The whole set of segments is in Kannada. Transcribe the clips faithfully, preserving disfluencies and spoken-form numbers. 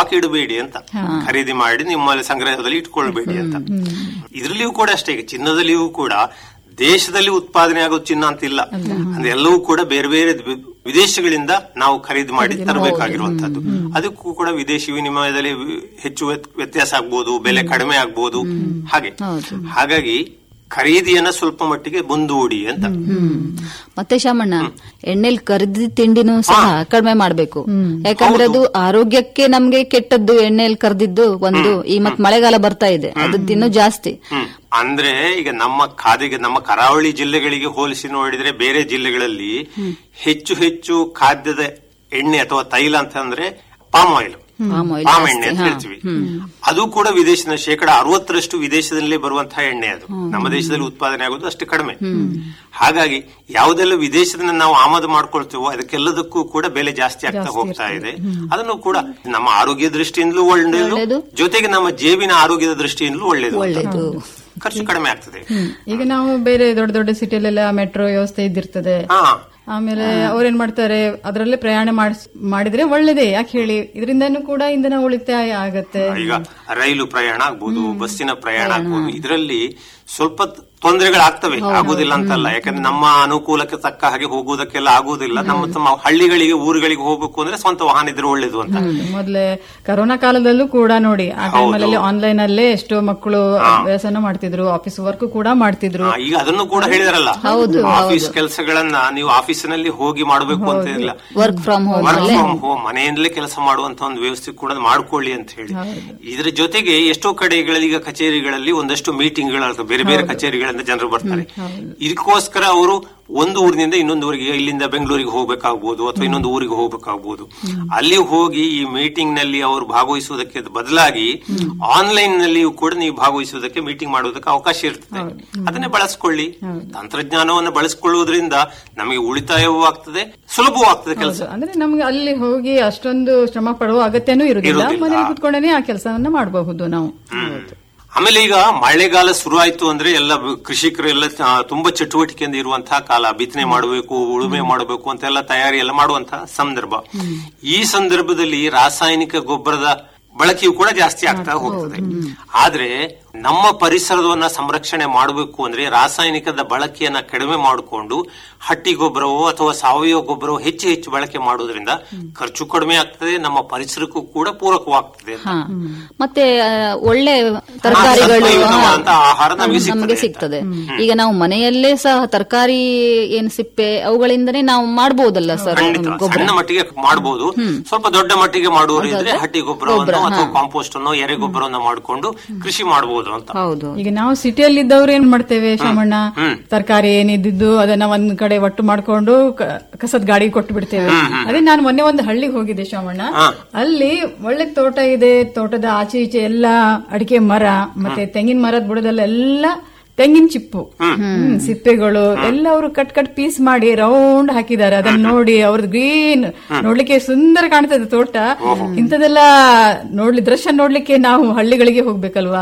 ಸ್ಟಾಕ್ ಇಡಬೇಡಿ ಅಂತ, ಖರೀದಿ ಮಾಡಿ ನಿಮ್ಮಲ್ಲಿ ಸಂಗ್ರಹದಲ್ಲಿ ಇಟ್ಕೊಳ್ಬೇಡಿ ಅಂತ. ಇದ್ರಲ್ಲಿಯೂ ಕೂಡ ಅಷ್ಟೇ, ಈಗ ಚಿನ್ನದಲ್ಲಿಯೂ ಕೂಡ ದೇಶದಲ್ಲಿ ಉತ್ಪಾದನೆ ಆಗೋ ಚಿನ್ನ ಅಂತ ಇಲ್ಲ, ಅಂದ್ರೆ ಎಲ್ಲವೂ ಕೂಡ ಬೇರೆ ಬೇರೆ ವಿದೇಶಗಳಿಂದ ನಾವು ಖರೀದಿ ಮಾಡಿ ತರಬೇಕಾಗಿರುವಂತದ್ದು. ಅದಕ್ಕೂ ಕೂಡ ವಿದೇಶಿ ವಿನಿಮಯದಲ್ಲಿ ಹೆಚ್ಚು ವ್ಯತ್ಯಾಸ ಆಗ್ಬೋದು, ಬೆಲೆ ಕಡಿಮೆ ಆಗ್ಬೋದು. ಹಾಗೆ ಹಾಗಾಗಿ ಖರೀದಿಯನ್ನ ಸ್ವಲ್ಪ ಮಟ್ಟಿಗೆ ಮುಂದೂಡಿ ಅಂತ. ಮತ್ತೆ ಶಾಮಣ್ಣ, ಎಣ್ಣೆಲ್ ಕರಿದ ತಿಂಡಿನೂ ಸಹ ಕಡಿಮೆ ಮಾಡ್ಬೇಕು. ಯಾಕಂದ್ರೆ ಅದು ಆರೋಗ್ಯಕ್ಕೆ ನಮ್ಗೆ ಕೆಟ್ಟದ್ದು. ಎಣ್ಣೆಲ್ ಕರ್ದಿದ್ದು ಒಂದು, ಈ ಮತ್ ಮಳೆಗಾಲ ಬರ್ತಾ ಇದೆ, ಅದಕ್ಕಿನ್ನೂ ಜಾಸ್ತಿ. ಅಂದ್ರೆ ಈಗ ನಮ್ಮ ಖಾದ್ಯಗೆ, ನಮ್ಮ ಕರಾವಳಿ ಜಿಲ್ಲೆಗಳಿಗೆ ಹೋಲಿಸಿ ನೋಡಿದ್ರೆ ಬೇರೆ ಜಿಲ್ಲೆಗಳಲ್ಲಿ ಹೆಚ್ಚು ಹೆಚ್ಚು ಖಾದ್ಯದ ಎಣ್ಣೆ ಅಥವಾ ತೈಲ ಅಂತ ಅಂದ್ರೆ ಪಾಮ್ ಆಯಿಲ್, ಪಾಮ್ ಎಣ್ಣೆ ಅಂತ ಹೇಳ್ತೀವಿ. ಅದು ಕೂಡ ವಿದೇಶದ ಶೇಕಡ ಅರವತ್ತರಷ್ಟು ವಿದೇಶದಲ್ಲೇ ಬರುವಂತಹ ಎಣ್ಣೆ. ಅದು ನಮ್ಮ ದೇಶದಲ್ಲಿ ಉತ್ಪಾದನೆ ಆಗೋದು ಅಷ್ಟು ಕಡಿಮೆ. ಹಾಗಾಗಿ ಯಾವುದೆಲ್ಲ ವಿದೇಶದಿಂದ ನಾವು ಆಮದು ಮಾಡ್ಕೊಳ್ತೀವೋ ಅದಕ್ಕೆಲ್ಲದಕ್ಕೂ ಕೂಡ ಬೆಲೆ ಜಾಸ್ತಿ ಆಗ್ತಾ ಹೋಗ್ತಾ ಇದೆ. ಅದನ್ನು ಕೂಡ ನಮ್ಮ ಆರೋಗ್ಯ ದೃಷ್ಟಿಯಿಂದಲೂ ಒಳ್ಳೆಯದು, ಜೊತೆಗೆ ನಮ್ಮ ಜೇಬಿನ ಆರೋಗ್ಯದ ದೃಷ್ಟಿಯಿಂದಲೂ ಒಳ್ಳೆಯದು. ಖರ್ಚು ಕಡಿಮೆ ಆಗ್ತದೆ. ಈಗ ನಾವು ಬೇರೆ ದೊಡ್ಡ ದೊಡ್ಡ ಸಿಟಿಯಲ್ಲೆಲ್ಲ ಮೆಟ್ರೋ ವ್ಯವಸ್ಥೆ ಇದ್ದಿರ್ತದೆ. ಆಮೇಲೆ ಅವ್ರೇನ್ ಮಾಡ್ತಾರೆ, ಅದರಲ್ಲೇ ಪ್ರಯಾಣ ಮಾಡಿದ್ರೆ ಒಳ್ಳೇದೇ. ಯಾಕೆ ಹೇಳಿ, ಇದರಿಂದನೂ ಕೂಡ ಇಂಧನ ಉಳಿತಾಯ ಆಗತ್ತೆ. ಈಗ ರೈಲು ಪ್ರಯಾಣ ಆಗ್ಬೋದು, ಬಸ್ಸಿನ ಪ್ರಯಾಣ ಆಗ್ಬೋದು, ಇದರಲ್ಲಿ ಸ್ವಲ್ಪ ತೊಂದರೆಗಳಾಗ್ತವೆ, ಆಗುದಿಲ್ಲ ಅಂತಲ್ಲ. ಯಾಕಂದ್ರೆ ನಮ್ಮ ಅನುಕೂಲಕ್ಕೆ ತಕ್ಕ ಹಾಗೆ ಹೋಗುವುದಕ್ಕೆಲ್ಲ ಆಗುವುದಿಲ್ಲ. ನಮ್ಮ ತಮ್ಮ ಹಳ್ಳಿಗಳಿಗೆ, ಊರುಗಳಿಗೆ ಹೋಗ್ಬೇಕು ಅಂದ್ರೆ ಸ್ವಂತ ವಾಹನ ಇದ್ರೆ ಒಳ್ಳೇದು ಅಂತ. ಮೊದಲೇ ಕರೋನಾ ಕಾಲದಲ್ಲೂ ಕೂಡ ನೋಡಿ, ಆ ಟೈಮಲ್ಲಿ ಆನ್ಲೈನ್ ಅಲ್ಲೇ ಎಷ್ಟೋ ಮಕ್ಕಳು ಅಭ್ಯಾಸನ ಮಾಡ್ತಿದ್ರು, ಆಫೀಸ್ ವರ್ಕ್ ಕೂಡ ಮಾಡ್ತಿದ್ರು. ಈಗ ಅದನ್ನು ಕೂಡ ಹೇಳಿದಾರಲ್ಲ, ಆಫೀಸ್ ಕೆಲಸಗಳನ್ನ ನೀವು ಆಫೀಸಿನಲ್ಲಿ ಹೋಗಿ ಮಾಡಬೇಕು ಅಂತ ಇಲ್ಲ, work from home, work from home ಮನೆಯಿಂದಲೇ ಕೆಲಸ ಮಾಡುವಂತ ಒಂದು ವ್ಯವಸ್ಥೆ ಕೂಡ ಮಾಡ್ಕೊಳ್ಳಿ ಅಂತ ಹೇಳಿ. ಇದ್ರ ಜೊತೆಗೆ ಎಷ್ಟೋ ಕಡೆಗಳಲ್ಲಿ ಈಗ ಕಚೇರಿಗಳಲ್ಲಿ ಒಂದಷ್ಟು ಮೀಟಿಂಗ್ಗಳು, ಬೇರೆ ಬೇರೆ ಕಚೇರಿಗಳಿಂದ ಜನರು ಬರ್ತಾರೆ. ಇದಕ್ಕೋಸ್ಕರ ಅವರು ಒಂದು ಊರಿನಿಂದ ಇನ್ನೊಂದು ಊರಿಗೆ, ಇಲ್ಲಿಂದ ಬೆಂಗಳೂರಿಗೆ ಹೋಗ್ಬೇಕಾಗ್ಬೋದು ಅಥವಾ ಇನ್ನೊಂದು ಊರಿಗೆ ಹೋಗ್ಬೇಕಾಗ್ಬೋದು. ಅಲ್ಲಿ ಹೋಗಿ ಈ ಮೀಟಿಂಗ್ ನಲ್ಲಿ ಅವರು ಭಾಗವಹಿಸುವುದಕ್ಕೆ ಬದಲಾಗಿ ಆನ್ಲೈನ್ ನಲ್ಲಿಯೂ ಕೂಡ ನೀವು ಭಾಗವಹಿಸುವುದಕ್ಕೆ, ಮೀಟಿಂಗ್ ಮಾಡುವುದಕ್ಕೆ ಅವಕಾಶ ಇರ್ತದೆ. ಅದನ್ನೇ ಬಳಸ್ಕೊಳ್ಳಿ. ತಂತ್ರಜ್ಞಾನವನ್ನು ಬಳಸಿಕೊಳ್ಳುವುದರಿಂದ ನಮಗೆ ಉಳಿತಾಯವೂ ಆಗ್ತದೆ, ಸುಲಭವೂ ಆಗ್ತದೆ ಕೆಲಸ. ಅಂದ್ರೆ ನಮ್ಗೆ ಅಲ್ಲಿ ಹೋಗಿ ಅಷ್ಟೊಂದು ಶ್ರಮ ಪಡುವ ಅಗತ್ಯನೂ ಇರುವುದಿಲ್ಲ, ಮನೆಯಲ್ಲಿ ಕುತ್ಕೊಂಡೇ ಆ ಕೆಲಸವನ್ನ ಮಾಡಬಹುದು ನಾವು. ಆಮೇಲೆ ಈಗ ಮಳೆಗಾಲ ಶುರು ಆಯ್ತು ಅಂದ್ರೆ ಎಲ್ಲ ಕೃಷಿಕರು ಎಲ್ಲ ತುಂಬಾ ಚಟುವಟಿಕೆಯಿಂದ ಇರುವಂತಹ ಕಾಲ. ಬಿತ್ತನೆ ಮಾಡಬೇಕು, ಉಳುಮೆ ಮಾಡಬೇಕು ಅಂತೆಲ್ಲ ತಯಾರಿ ಎಲ್ಲ ಮಾಡುವಂತಹ ಸಂದರ್ಭ. ಈ ಸಂದರ್ಭದಲ್ಲಿ ರಾಸಾಯನಿಕ ಗೊಬ್ಬರದ ಬಳಕೆಯೂ ಕೂಡ ಜಾಸ್ತಿ ಆಗ್ತಾ ಹೋಗ್ತದೆ. ಆದ್ರೆ ನಮ್ಮ ಪರಿಸರವನ್ನ ಸಂರಕ್ಷಣೆ ಮಾಡಬೇಕು ಅಂದ್ರೆ ರಾಸಾಯನಿಕದ ಬಳಕೆಯನ್ನ ಕಡಿಮೆ ಮಾಡಿಕೊಂಡು ಹಟ್ಟಿ ಗೊಬ್ಬರವೋ ಅಥವಾ ಸಾವಯವ ಗೊಬ್ಬರವೋ ಹೆಚ್ಚು ಹೆಚ್ಚು ಬಳಕೆ ಮಾಡೋದ್ರಿಂದ ಖರ್ಚು ಕಡಿಮೆ ಆಗ್ತದೆ, ನಮ್ಮ ಪರಿಸರಕ್ಕೂ ಕೂಡ ಪೂರಕವಾಗ್ತದೆ. ಮತ್ತೆ ಒಳ್ಳೆ ತರಕಾರಿಗಳು, ಆಹಾರ ನಮಗೆ ಸಿಗ್ತದೆ. ಈಗ ನಾವು ಮನೆಯಲ್ಲೇ ಸಹ ತರಕಾರಿ ಏನ್ ಸಿಪ್ಪೆ ಅವುಗಳಿಂದನೇ ನಾವು ಮಾಡಬಹುದಲ್ಲ ಸರ್? ಸಣ್ಣ ಮಟ್ಟಿಗೆ ಮಾಡಬಹುದು. ಸ್ವಲ್ಪ ದೊಡ್ಡ ಮಟ್ಟಿಗೆ ಮಾಡುವವರು ಇದ್ರೆ ಹಟ್ಟಿ ಗೊಬ್ಬರವನ್ನು ಅಥವಾ ಕಾಂಪೋಸ್ಟ್ ಅನ್ನು, ಎರೆ ಗೊಬ್ಬರವನ್ನು ಮಾಡಿಕೊಂಡು ಕೃಷಿ ಮಾಡಬಹುದು ಅಂತ. ಈಗ ನಾವು ಸಿಟಿಯಲ್ಲಿ ಇದ್ದವ್ರು ಏನ್ ಮಾಡ್ತೇವೆ ಶಾಮಣ್ಣ, ತರಕಾರಿ ಏನಿದ್ದು ಅದನ್ನ ಒಂದ್ ಕಡೆ ಒಟ್ಟು ಮಾಡ್ಕೊಂಡು ಕಸದ ಗಾಡಿ ಕೊಟ್ಟು ಬಿಡ್ತೇವೆ. ಅದೇ ನಾನು ಮೊನ್ನೆ ಒಂದು ಹಳ್ಳಿಗೆ ಹೋಗಿದ್ದೆ ಶಾಮಣ್ಣ, ಅಲ್ಲಿ ಒಳ್ಳೆ ತೋಟ ಇದೆ. ತೋಟದ ಆಚೆ ಈಚೆ ಎಲ್ಲ ಅಡಿಕೆ ಮರ, ಮತ್ತೆ ತೆಂಗಿನ ಮರದ ಬುಡದಲ್ಲೆಲ್ಲ ತೆಂಗಿನ ಚಿಪ್ಪು, ಸಿಪ್ಪೆಗಳು ಎಲ್ಲ ಅವರು ಕಟ್ ಕಟ್ ಪೀಸ್ ಮಾಡಿ ರೌಂಡ್ ಹಾಕಿದ್ದಾರೆ. ಅದನ್ನ ನೋಡಿ ಅವ್ರದ್ದು ಗ್ರೀನ್ ನೋಡ್ಲಿಕ್ಕೆ ಸುಂದರ ಕಾಣ್ತದೆ ತೋಟ. ಇಂಥದೆಲ್ಲ ನೋಡ್ಲಿ ದೃಶ್ಯ ನೋಡ್ಲಿಕ್ಕೆ ನಾವು ಹಳ್ಳಿಗಳಿಗೆ ಹೋಗ್ಬೇಕಲ್ವಾ?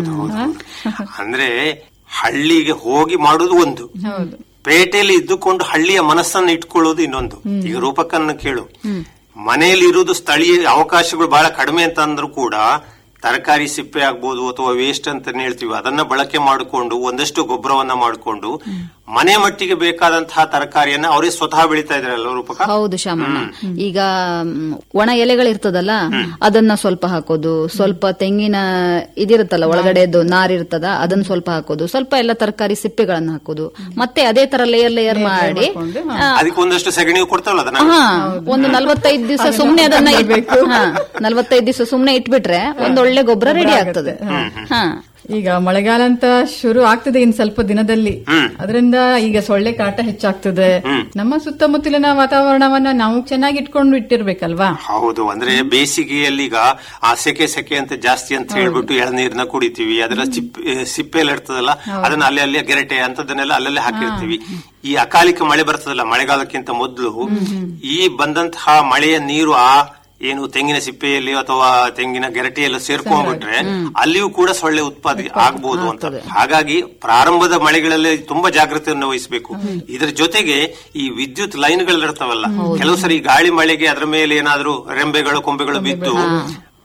ಅಂದ್ರೆ ಹಳ್ಳಿಗೆ ಹೋಗಿ ಮಾಡುದು ಒಂದು, ಪೇಟೆಯಲ್ಲಿ ಇದ್ದುಕೊಂಡು ಹಳ್ಳಿಯ ಮನಸ್ಸನ್ನು ಇಟ್ಕೊಳ್ಳೋದು ಇನ್ನೊಂದು. ಈಗ ರೂಪಕನ್ನ ಕೇಳು, ಮನೆಯಲ್ಲಿ ಇರುವುದು ಸ್ಥಳೀಯ ಅವಕಾಶಗಳು ಬಹಳ ಕಡಿಮೆ ಅಂತ ಅಂದ್ರೂ ಕೂಡ ತರಕಾರಿ ಸಿಪ್ಪೆ ಆಗ್ಬೋದು ಅಥವಾ ವೇಸ್ಟ್ ಅಂತ ಹೇಳ್ತೀವಿ, ಅದನ್ನ ಬಳಕೆ ಮಾಡಿಕೊಂಡು ಒಂದಷ್ಟು ಗೊಬ್ಬರವನ್ನ ಮಾಡಿಕೊಂಡು ಮನೆ ಮಟ್ಟಿಗೆ ಬೇಕಾದಂತಹ ತರಕಾರಿಯನ್ನ ಅವರೇ ಸ್ವತಃ ಬೆಳೀತಾ ಇದ್ರಲ್ಲ ರೂಪಕ? ಹೌದು ಶಾಮಣ್ಣ. ಈಗ ಒಣ ಎಲೆಗಳಿರ್ತದಲ್ಲ ಅದನ್ನ ಸ್ವಲ್ಪ ಹಾಕೋದು, ಸ್ವಲ್ಪ ತೆಂಗಿನ ಇದಿರುತ್ತಲ್ಲ ಒಳಗಡೆದು ನಾರಿರ್ತದ ಅದನ್ನ ಸ್ವಲ್ಪ ಹಾಕೋದು, ಸ್ವಲ್ಪ ಎಲ್ಲ ತರಕಾರಿ ಸಿಪ್ಪೆಗಳನ್ನ ಹಾಕೋದು, ಮತ್ತೆ ಅದೇ ತರ ಲೇಯರ್ ಲೇಯರ್ ಮಾಡಿ ಅದಕ್ಕೆ ಒಂದಷ್ಟು ಸಗಣಿ ಕೊಡ್ತಾವಲ್ಲ ಅದನ್ನ ಒಂದು ನಲ್ವತ್ತೈದು ದಿವಸ ಸುಮ್ನೆ ಅದನ್ನ ನಲ್ವತ್ತೈದು ದಿವಸ ಸುಮ್ನೆ ಇಟ್ಬಿಟ್ರೆ ಒಂದು ಒಳ್ಳೆ ಗೊಬ್ಬರ ರೆಡಿ ಆಗ್ತದೆ. ಹಾ, ಈಗ ಮಳೆಗಾಲ ಅಂತ ಶುರು ಆಗ್ತದೆ ಇನ್ ಸ್ವಲ್ಪ ದಿನದಲ್ಲಿ. ಅದರಿಂದ ಈಗ ಸೊಳ್ಳೆ ಕಾಟ ಹೆಚ್ಚಾಗ್ತದೆ. ನಮ್ಮ ಸುತ್ತಮುತ್ತಲಿನ ವಾತಾವರಣವನ್ನ ನಾವು ಚೆನ್ನಾಗಿ ಇಟ್ಕೊಂಡು ಇಟ್ಟಿರ್ಬೇಕಲ್ವಾ? ಹೌದು. ಅಂದ್ರೆ ಬೇಸಿಗೆಯಲ್ಲಿ ಈಗ ಆ ಸೆಕೆ ಸೆಕೆ ಅಂತ ಜಾಸ್ತಿ ಅಂತ ಹೇಳ್ಬಿಟ್ಟು ಎಳನೀರ್ನ ಕುಡಿತೀವಿ, ಅದರ ಸಿಪ್ಪೆ ಎಲ್ಲ ಇರ್ತದಲ್ಲ ಅದನ್ನ ಅಲ್ಲಿ ಅಲ್ಲಿ ಗೆರಟೆ ಅಂತದನ್ನೆಲ್ಲ ಅಲ್ಲಲ್ಲೇ ಹಾಕಿರ್ತೀವಿ. ಈ ಅಕಾಲಿಕ ಮಳೆ ಬರ್ತದಲ್ಲ ಮಳೆಗಾಲಕ್ಕಿಂತ ಮೊದಲು, ಈ ಬಂದಂತಹ ಮಳೆಯ ನೀರು ಆ ಏನು ತೆಂಗಿನ ಸಿಪ್ಪೆಯಲ್ಲಿ ಅಥವಾ ತೆಂಗಿನ ಗೆರಟೆಯಲ್ಲಿ ಸೇರ್ಕೊಂಡ್ಬಿಟ್ರೆ ಅಲ್ಲಿಯೂ ಕೂಡ ಸೊಳ್ಳೆ ಉತ್ಪಾದನೆ ಆಗ್ಬಹುದು ಅಂತ. ಹಾಗಾಗಿ ಪ್ರಾರಂಭದ ಮಳೆಗಳಲ್ಲಿ ತುಂಬಾ ಜಾಗೃತಿಯನ್ನು ವಹಿಸಬೇಕು. ಇದರ ಜೊತೆಗೆ ಈ ವಿದ್ಯುತ್ ಲೈನ್ಗಳಿರ್ತಾವಲ್ಲ, ಕೆಲವು ಸರಿ ಗಾಳಿ ಮಳೆಗೆ ಅದರ ಮೇಲೆ ಏನಾದ್ರೂ ರೆಂಬೆಗಳು ಕೊಂಬೆಗಳು ಬಿದ್ದು